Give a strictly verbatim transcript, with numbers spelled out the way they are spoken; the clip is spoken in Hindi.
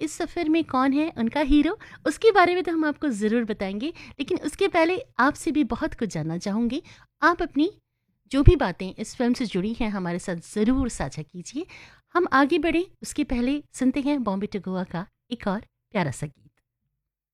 इस सफ़र में कौन है उनका हीरो, उसके बारे में तो हम आपको ज़रूर बताएंगे। लेकिन उसके पहले आपसे भी बहुत कुछ जानना चाहूँगी। आप अपनी जो भी बातें इस फिल्म से जुड़ी हैं हमारे साथ ज़रूर साझा कीजिए। हम आगे बढ़े उसके पहले सुनते हैं बॉम्बे टू गोवा का एक और प्यारा सा गीत।